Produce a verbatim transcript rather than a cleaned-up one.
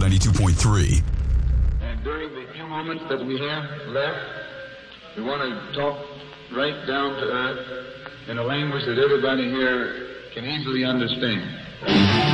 ninety-two point three. And during the few moments that we have left, we want to talk right down to earth in a language that everybody here can easily understand.